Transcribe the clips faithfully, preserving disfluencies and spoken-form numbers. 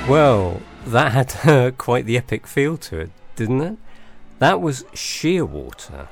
Well, that had uh, quite the epic feel to it, didn't it? That was Shearwater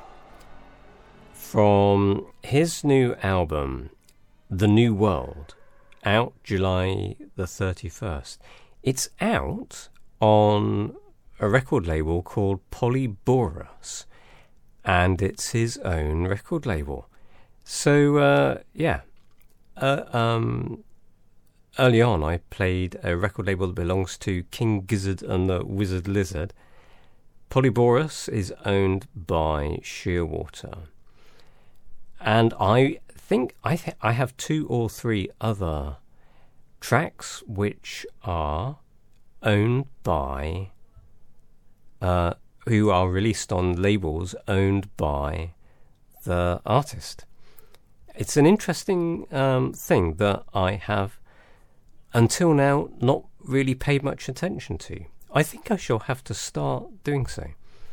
from his new album, The New World, out July the thirty-first. It's out on a record label called Polyborus, and it's his own record label. So, uh, yeah. Uh, um... Early on, I played a record label that belongs to King Gizzard and the Wizard Lizard. Polyborus is owned by Shearwater. And I think I, th- I have two or three other tracks which are owned by, uh, who are released on labels owned by the artist. It's an interesting um, thing that I have until now not really paid much attention to. I think I shall have to start doing so.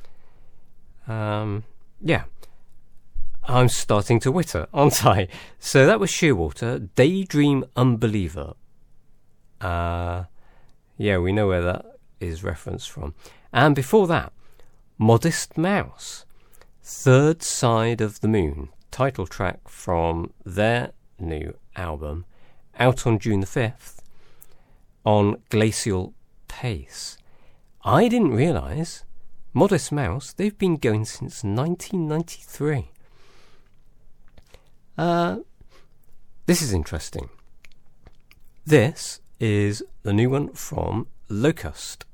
Um, yeah. I'm starting to witter, aren't I? So that was Shearwater, Daydream Unbeliever. Uh, yeah, we know where that is referenced from. And before that, Modest Mouse, Third Side of the Moon, title track from their new album, out on June the fifth. On Glacial Pace. I didn't realise Modest Mouse, they've been going since nineteen ninety-three. Uh, this is interesting. This is the new one from Locust.